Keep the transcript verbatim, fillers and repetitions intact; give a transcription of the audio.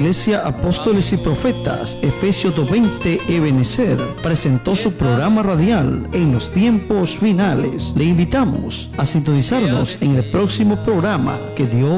Iglesia Apóstoles y Profetas Efesios dos veinte Ebenecer presentó su programa radial En los Tiempos Finales. Le invitamos a sintonizarnos en el próximo programa. Que Dios